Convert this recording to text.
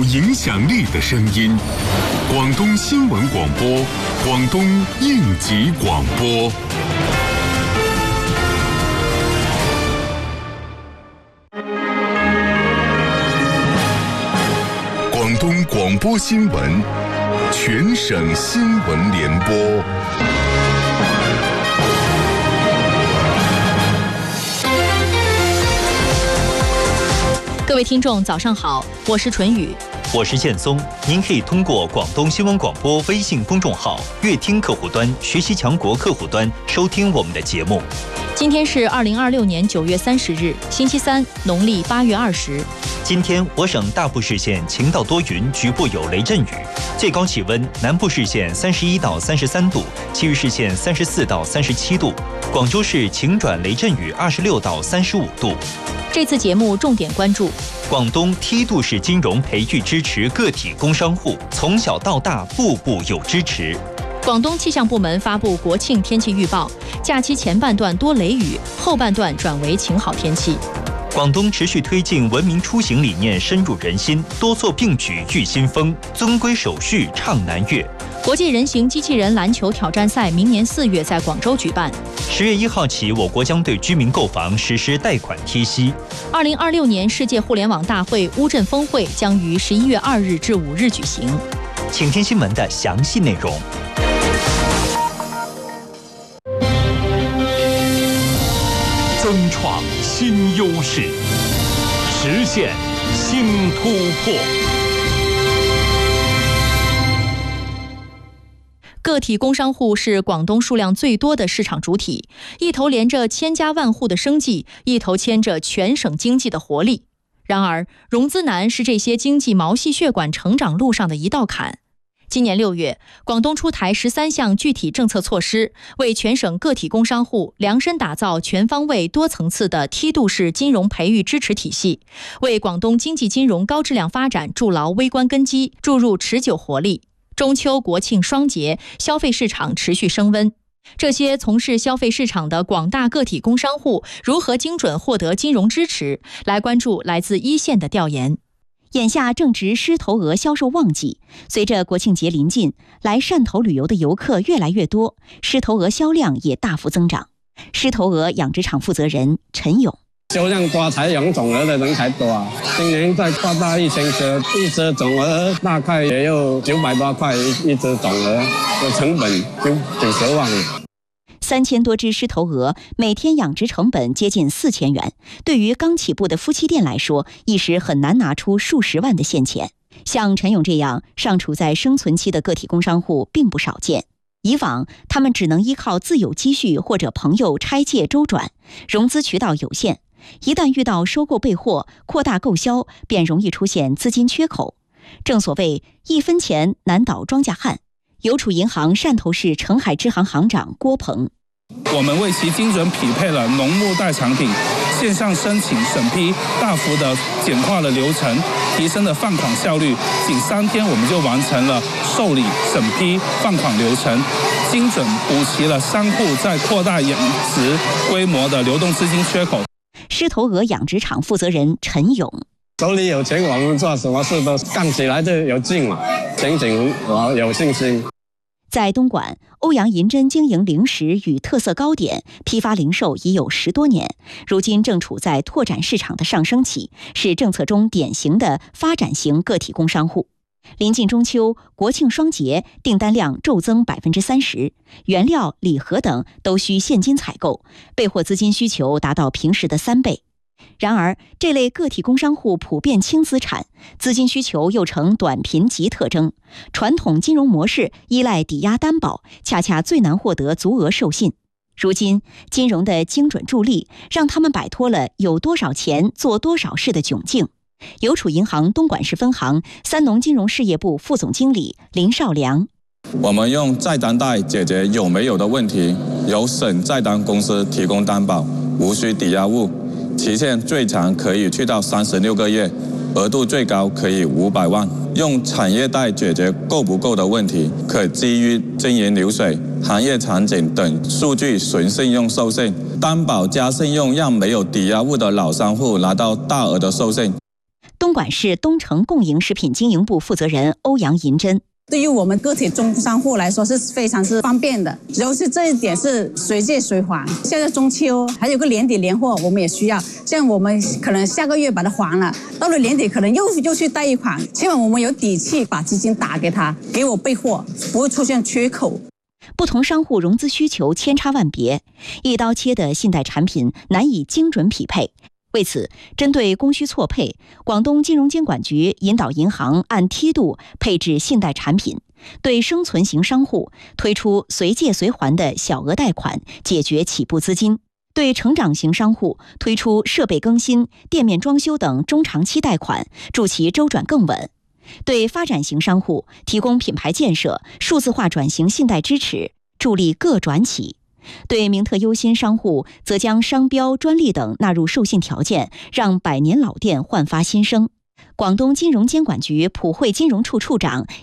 影响力的声音，广东新闻广播，广东应急广播。广东广播新闻，全省新闻联播。 各位听众，早上好，我是纯宇， 我是建松。您可以通过广东新闻广播微信公众号、乐听客户端、学习强国客户端收听我们的节目。 今天是2026年9月30日，星期三，农历8月20。 今天我省大部市县晴到多云，局部有雷阵雨，最高气温南部市县31到33度，其余市县34到37度，广州市晴转雷阵雨26到35度。 这次节目重点关注： 广东梯度式金融培育支持个体工商户，从小到大步步有支持。 广东气象部门发布国庆天气预报，假期前半段多雷雨，后半段转为晴好天气。 广东持续推进文明出行理念深入人心，多措并举御新风，遵规守序畅南粤。 国际人形机器人篮球挑战赛明年4月在广州举办。 10月1号起，我国将对居民购房实施贷款贴息。 2026年世界互联网大会乌镇峰会将于11月2日至5日举行。 请听新闻的详细内容。 增创新优势，实现新突破。 个体工商户是广东数量最多的市场主体，一头连着千家万户的生计，一头牵着全省经济的活力。然而，融资难是这些经济毛细血管成长路上的一道坎。今年6月，广东出台13项具体政策措施，为全省个体工商户量身打造全方位多层次的梯度式金融培育支持体系，为广东经济金融高质量发展筑牢微观根基，注入持久活力。中秋、国庆双节，消费市场持续升温。这些从事消费市场的广大个体工商户如何精准获得金融支持？来关注来自一线的调研。眼下正值狮头鹅销售旺季，随着国庆节临近，来汕头旅游的游客越来越多，狮头鹅销量也大幅增长。狮头鹅养殖场负责人陈勇。 销量多才养种鹅的人才多啊！今年在扩大1000只，一只种鹅大概也有900多块一只种鹅，的成本就90万了。 3000多只狮头鹅，每天养殖成本接近4000元，对于刚起步的夫妻店来说，一时很难拿出数十万的现钱。像陈勇这样尚处在生存期的个体工商户并不少见。以往他们只能依靠自有积蓄或者朋友拆借周转，融资渠道有限。一旦遇到收购备货、扩大购销，便容易出现资金缺口。正所谓一分钱难倒庄稼汉。邮储银行汕头市澄海支行行长郭鹏。 我们为其精准匹配了农牧代产品，线上申请审批大幅的简化了流程，提升了放款效率，仅3天我们就完成了受理、审批、放款流程，精准补齐了商户在扩大养殖规模的流动资金缺口。 狮头鹅养殖场负责人陈勇。 手里有钱，我们做什么事都干起来就有劲了，前景我有信心。 在东莞，欧阳银珍经营零食与特色糕点，批发零售已有10多年，如今正处在拓展市场的上升期，是政策中典型的发展型个体工商户。临近中秋、国庆双节，订单量骤增30%，原料、礼盒等都需现金采购，备货资金需求达到平时的3倍。然而，这类个体工商户普遍轻资产，资金需求又呈短贫瘠特征，传统金融模式依赖抵押担保，恰恰最难获得足额授信。如今，金融的精准助力，让他们摆脱了有多少钱做多少事的窘境。邮储银行东莞市分行三农金融事业部副总经理林少良。 我们用债单贷解决有没有的问题，由省债单公司提供担保，无需抵押物，期限最长可以去到36个月，额度最高可以500万。用产业贷解决够不够的问题，可基于经营流水、行业场景等数据纯信用授信，担保加信用，让没有抵押物的老商户拿到大额的授信。 东莞市东城共营食品经营部负责人欧阳银珍。 对于我们个体中商户来说是非常方便的，主要是这一点是随借随还。现在中秋还有个年底年货，我们也需要，像我们可能下个月把它还了，到了年底可能又去贷一款，起码我们有底气把基金打给他，给我备货，不会出现缺口。 不同商户融资需求千差万别，一刀切的信贷产品难以精准匹配。为此，针对供需错配，广东金融监管局引导银行按梯度配置信贷产品，对生存型商户推出随借随还的小额贷款，解决起步资金；对成长型商户推出设备更新、店面装修等中长期贷款，助其周转更稳；对发展型商户提供品牌建设、数字化转型信贷支持，助力各转企。对名特优先商户，则将商标、专利等纳入授信条件，让百年老店焕发新生。广东金融监管局普惠金融处处长